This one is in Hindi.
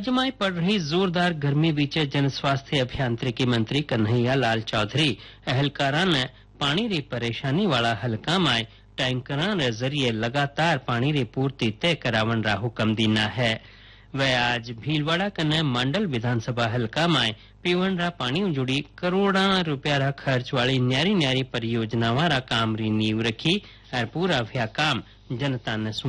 राज्य में पड़ रही जोरदार गर्मी बीच जन स्वास्थ्य अभियांत्रिकी मंत्री कन्हैया लाल चौधरी अहलकारा ने पानी री परेशानी वाला हलका में टैंकरा रे जरिए लगातार पानी री पूर्ति तय करावन रा हुक्म दीना है। वे आज भीलवाड़ा कने मंडल विधानसभा हलका में पीवन रा पानी जुड़ी करोड़ा रुपया रा खर्च वाली न्यारी न्यारी परियोजना वाला काम री नींव रखी और पूरा व्या काम जनता ने